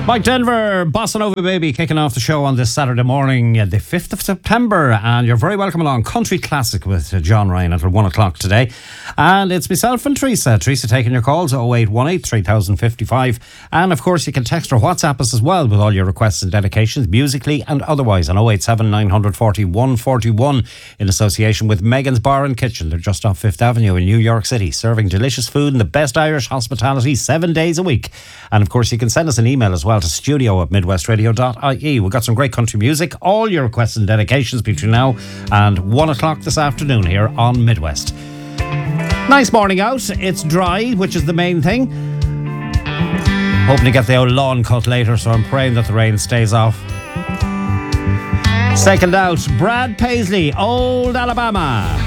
Mike Denver, Bossa Nova Baby, kicking off the show on this Saturday morning, the 5th of September. And you're very welcome along. Country Classic with John Ryan until 1 o'clock today. And it's myself and Teresa. Teresa taking your calls, 0818 3055. And of course, you can text or WhatsApp us as well with all your requests and dedications, musically and otherwise, on 087 940 141 in association with Megan's Bar and Kitchen. They're just off 5th Avenue in New York City, serving delicious food and the best Irish hospitality 7 days a week. And of course, you can send us an email as well to studio@midwestradio.ie. We've got some great country music, all your requests and dedications between now and 1 o'clock this afternoon here on Midwest. Nice morning out. It's dry, which is the main thing. Hoping to get the old lawn cut later, so I'm praying that the rain stays off. Second out, Brad Paisley, Old Alabama.